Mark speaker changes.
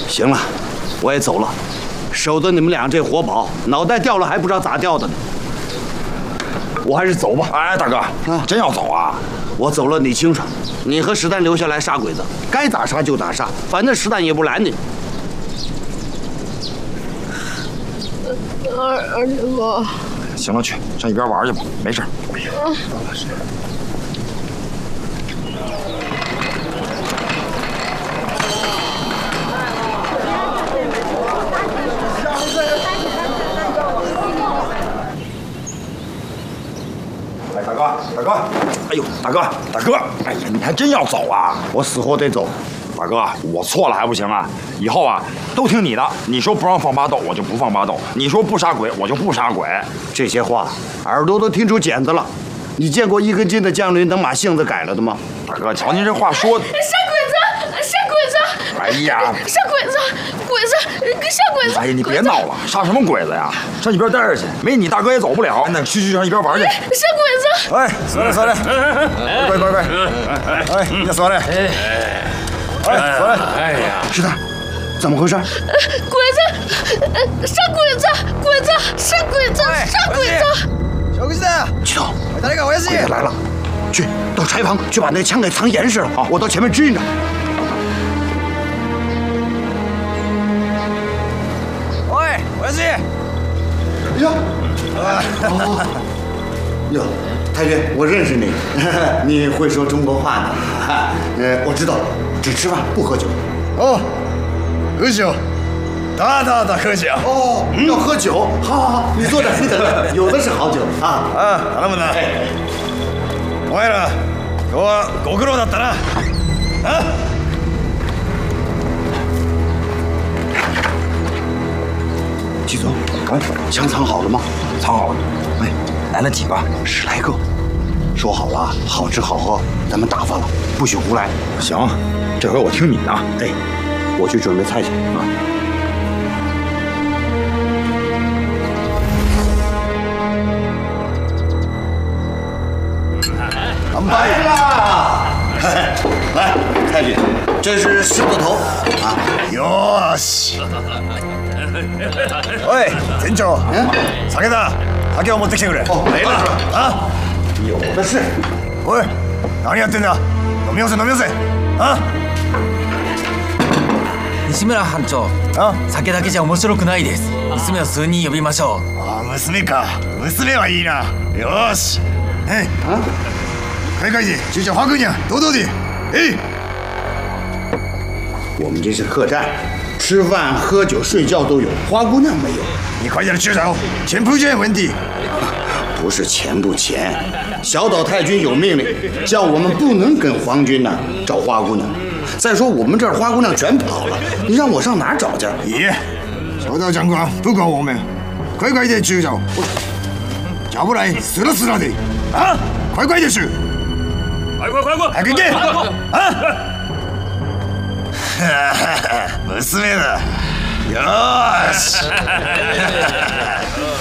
Speaker 1: 行了，我也走了，守着你们俩这活宝，脑袋掉了还不知道咋掉的呢。我还是走吧。
Speaker 2: 哎，大哥，真要走啊？
Speaker 1: 我走了你清楚，你和石丹留下来杀鬼子，该咋杀就咋杀，反正石丹也不拦你。
Speaker 3: 二姐夫。
Speaker 2: 行了，去上一边玩去吧，没事。哎，大哥，哎呦，大哥，哎呀，你还真要走啊？
Speaker 1: 我死活得走。
Speaker 2: 大哥，我错了还不行啊？以后啊，都听你的。你说不让放巴豆，我就不放巴豆；你说不杀鬼，我就不杀鬼。
Speaker 1: 这些话耳朵都听出茧子了。你见过1根筋的将军能把性子改了的吗？
Speaker 2: 大哥，瞧您这话说的。
Speaker 3: 杀鬼子！
Speaker 2: 哎呀，
Speaker 3: 杀鬼子！杀鬼子！
Speaker 2: 哎呀，你别闹了，杀什么鬼子呀？上一边待着去，没你大哥也走不了。那去上一边玩去。
Speaker 3: 杀鬼子！
Speaker 4: 哎，坐来，乖，哎，你坐来。哎，坐来。
Speaker 1: 哎呀，石丹，怎么回事？
Speaker 3: 鬼子！杀鬼子！杀鬼子！
Speaker 4: 小鬼子，
Speaker 1: 去头，
Speaker 4: 大家我也是。
Speaker 1: 鬼子来了，去到柴房去把那个枪给藏严实了。我到前面支应着。
Speaker 4: 喂，我也是。
Speaker 1: 呀，哟，太君，我认识你，你会说中国话呢。我知道，只吃饭不喝酒。
Speaker 4: 哦，喝酒，大喝酒。
Speaker 1: 哦，要喝酒，好，你坐着，有的是好酒啊。
Speaker 4: 頼むな。お前ら、今日はご苦労だったな。啊？
Speaker 1: 季总，枪藏好了吗？
Speaker 2: 藏好了。哎，来了几个
Speaker 1: ？10来个。说好了，好吃好喝，咱们打发了，不许胡来。
Speaker 2: 行，这回我听你的。
Speaker 1: 哎，我去准备菜去啊。
Speaker 4: 干杯
Speaker 1: 啦！来，太君，这是狮子头啊。
Speaker 4: よし。おい、店長。酒だ。酒を持ってきてくれ。
Speaker 1: 哦，没了是吧？
Speaker 4: 啊？
Speaker 1: 有的是。
Speaker 4: おい、何やってんだ。飲みよせ。あ？
Speaker 5: 西村班長、酒だけじゃ面白くないです。娘を数人呼びましょう。
Speaker 4: あ、娘か。娘はいいな。よし。哎，快快点，就叫花姑娘，多多的。哎，
Speaker 1: 我们这是客栈，吃饭、喝酒、睡觉都有，花姑娘没有。
Speaker 4: 你快点去找，钱不钱问题。
Speaker 1: 不是钱不钱，小岛太君有命令，叫我们不能跟皇军呢找花姑娘。再说我们这儿花姑娘全跑了，你让我上哪儿找去？
Speaker 4: 咦，小岛长官不管我们，快快点去找，要不然死了的啊！快点去！快点！啊！娘だ。よーし。